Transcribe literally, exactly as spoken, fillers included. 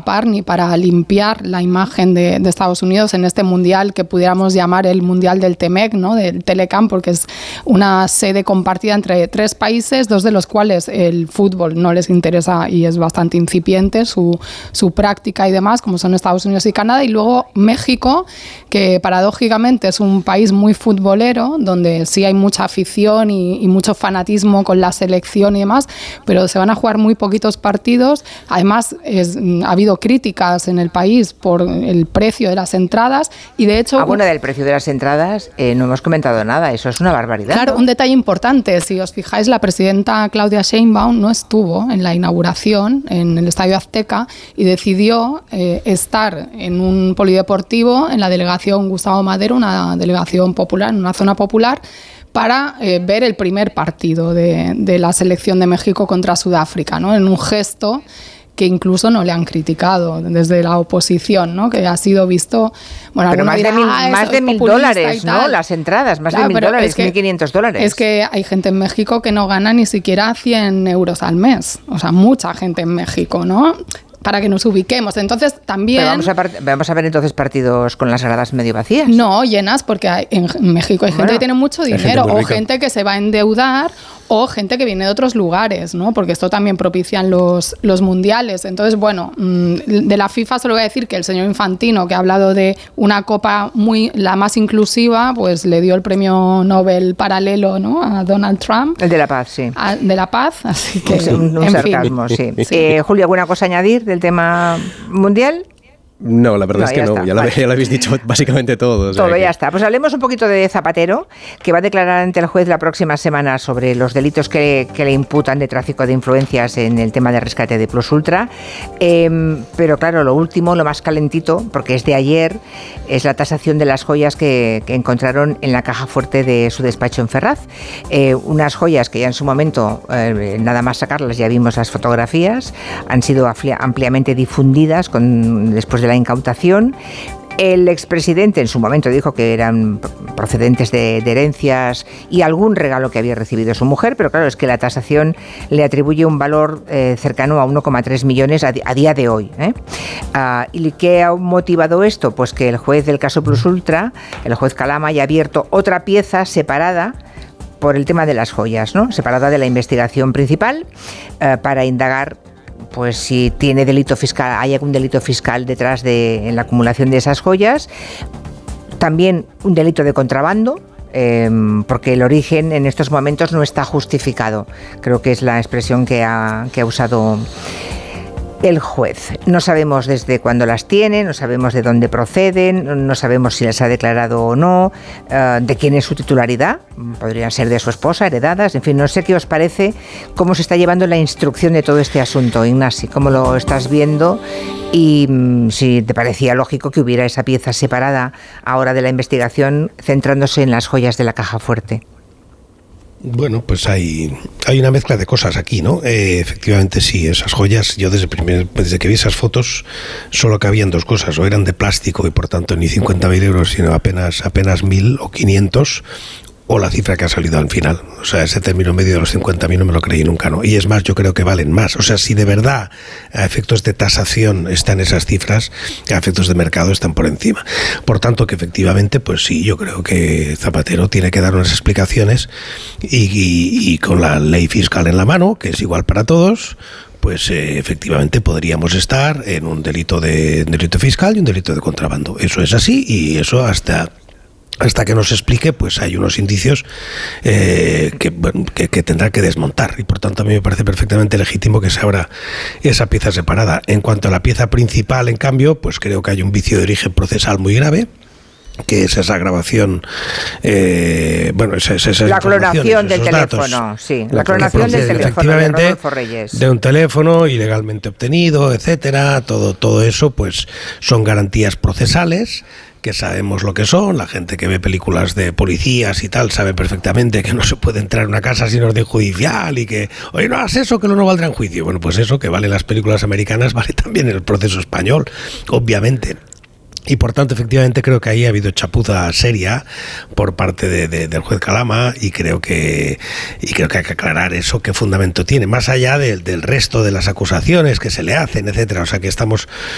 tapar ni para limpiar la imagen de, de Estados Unidos en este mundial que pudiéramos llamar el mundial del Temec, ¿no? Del Telecam, porque es una sede compartida entre tres países, dos de los cuales el fútbol no les interesa y es bastante incipiente su, su práctica y demás, como son Estados Unidos y Canadá, y luego México, que paradójicamente es un país muy futbolero, donde sí hay mucha afición y, y mucho fanatismo con la selección y demás, pero se van a jugar muy poquitos partidos. Además, es, ha habido críticas en el país por el precio de las entradas y de hecho... Ah, bueno, del precio de las entradas eh, no hemos comentado nada, eso es una barbaridad. Claro, ¿no? Un detalle importante, si os fijáis, la presidenta Claudia Sheinbaum no estuvo en la inauguración en el Estadio Azteca y decidió eh, estar en un polideportivo en la delegación Gustavo Madero, una delegación popular, en una zona popular, para eh, ver el primer partido de, de la selección de México contra Sudáfrica, ¿no? En un gesto que incluso no le han criticado desde la oposición, ¿no? Que ha sido visto... Bueno, pero más dirá, de mil, ah, más de mil dólares, ¿no? Las entradas, más claro, de mil dólares, es que, mil quinientos dólares. Es que hay gente en México que no gana ni siquiera cien euros al mes. O sea, mucha gente en México, ¿no? Para que nos ubiquemos. Entonces, también... Pero vamos a, part- vamos a ver entonces partidos con las gradas medio vacías. No, llenas, porque hay, en México hay gente bueno, que tiene mucho dinero gente o gente que se va a endeudar o gente que viene de otros lugares, ¿no? Porque esto también propician los, los mundiales. Entonces, bueno, de la FIFA solo voy a decir que el señor Infantino, que ha hablado de una copa muy la más inclusiva, pues le dio el premio Nobel paralelo, ¿no? A Donald Trump. El de la paz, sí. A, de la paz, así que... Un, un sarcasmo, fin. sí. sí. Eh, Julio, ¿alguna cosa a añadir del tema mundial? No, la verdad no, es que ya no, está. ya, lo, vale. ya lo habéis dicho básicamente todo. O sea todo, que... ya está. Pues hablemos un poquito de Zapatero, que va a declarar ante el juez la próxima semana sobre los delitos que, que le imputan de tráfico de influencias en el tema de rescate de Plus Ultra. Eh, pero claro, lo último, lo más calentito, porque es de ayer, es la tasación de las joyas que, que encontraron en la caja fuerte de su despacho en Ferraz. Eh, unas joyas que ya en su momento, eh, nada más sacarlas, ya vimos las fotografías, han sido ampliamente difundidas con, después de la incautación. El expresidente en su momento dijo que eran procedentes de, de herencias y algún regalo que había recibido su mujer, pero claro, es que la tasación le atribuye un valor eh, cercano a uno coma tres millones a, a día de hoy. ¿eh? Uh, ¿Y qué ha motivado esto? Pues que el juez del caso Plus Ultra, el juez Calama, haya abierto otra pieza separada por el tema de las joyas, ¿no? Separada de la investigación principal, uh, para indagar pues si tiene delito fiscal, hay algún delito fiscal detrás de en la acumulación de esas joyas, también un delito de contrabando, eh, porque el origen en estos momentos no está justificado. Creo que es la expresión que ha, que ha usado el juez. No sabemos desde cuándo las tiene, no sabemos de dónde proceden, no sabemos si las ha declarado o no, uh, de quién es su titularidad, podrían ser de su esposa, heredadas, en fin, no sé qué os parece, cómo se está llevando la instrucción de todo este asunto, Ignasi, cómo lo estás viendo y um, si te parecía lógico que hubiera esa pieza separada ahora de la investigación centrándose en las joyas de la caja fuerte. Bueno, pues hay, hay una mezcla de cosas aquí, ¿no? Eh, efectivamente, sí, esas joyas, yo desde, primer, desde que vi esas fotos, solo cabían dos cosas, o eran de plástico y por tanto ni cincuenta mil euros, sino apenas apenas mil o quinientos, o la cifra que ha salido al final. O sea, ese término medio de los cincuenta mil no me lo creí nunca, ¿no? Y es más, yo creo que valen más. O sea, si de verdad a efectos de tasación están esas cifras, a efectos de mercado están por encima. Por tanto, que efectivamente, pues sí, yo creo que Zapatero tiene que dar unas explicaciones y, y, y con la ley fiscal en la mano, que es igual para todos, pues eh, efectivamente podríamos estar en un delito de un delito fiscal y un delito de contrabando. Eso es así y eso hasta... Hasta que nos explique, pues hay unos indicios eh, que, que, que tendrá que desmontar y por tanto a mí me parece perfectamente legítimo que se abra esa pieza separada. En cuanto a la pieza principal, en cambio, pues creo que hay un vicio de origen procesal muy grave, que es esa grabación, eh, bueno, esa, esa la clonación del datos, teléfono, sí, la, la clonación del teléfono efectivamente, de Rodolfo Reyes, de un teléfono ilegalmente obtenido, etcétera, todo, todo eso, pues son garantías procesales que sabemos lo que son. La gente que ve películas de policías y tal sabe perfectamente que no se puede entrar en una casa sin orden judicial y que, oye, no hagas eso, que no valdrá en juicio. Bueno, pues eso que vale en las películas americanas vale también en el proceso español, obviamente. Y por tanto, efectivamente, creo que ahí ha habido chapuza seria por parte de, de, del juez Calama y creo que y creo que hay que aclarar eso, qué fundamento tiene, más allá del, del resto de las acusaciones que se le hacen, etcétera. O sea, que estamos